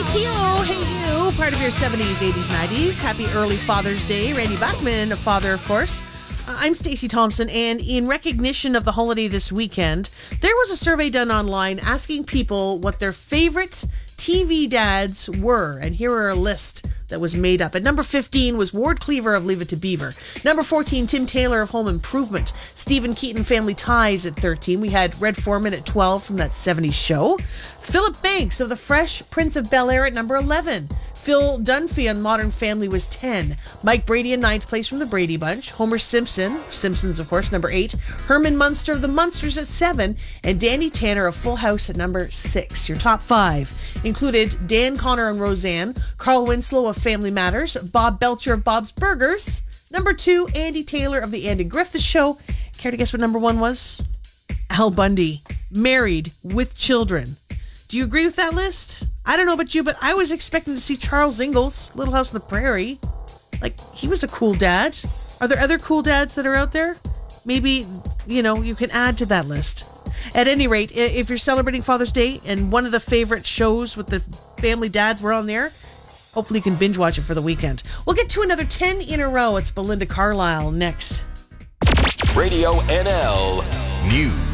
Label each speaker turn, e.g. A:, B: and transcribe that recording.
A: Tio, hey you, part of your 70s, 80s, 90s. Happy early Father's Day. Randy Bachman, a father, of course. I'm Stacey Thompson, and in recognition of the holiday this weekend, there was a survey done online asking people what their favorite TV dads were, and here are a list that was made up. At number 15 was Ward Cleaver of Leave It to Beaver. Number 14, Tim Taylor of Home Improvement. Stephen Keaton, Family Ties at 13. We had Red Foreman at 12 from that 70s show. Philip Banks of The Fresh Prince of Bel-Air at number 11. Phil Dunphy on Modern Family was 10. Mike Brady in 9th place from The Brady Bunch. Homer Simpson, Simpsons of course, number 8. Herman Munster of The Munsters at 7. And Danny Tanner of Full House at number 6. Your top 5 included Dan Connor and Roseanne, Carl Winslow of Family Matters, Bob Belcher of Bob's Burgers. Number 2, Andy Taylor of The Andy Griffith Show. Care to guess what number 1 was? Al Bundy, Married with Children. Do you agree with that list? I don't know about you, but I was expecting to see Charles Ingalls, Little House on the Prairie. Like, he was a cool dad. Are there other cool dads that are out there? Maybe, you can add to that list. At any rate, if you're celebrating Father's Day and one of the favorite shows with the family dads were on there, hopefully you can binge watch it for the weekend. We'll get to another 10 in a row. It's Belinda Carlisle next.
B: Radio NL News.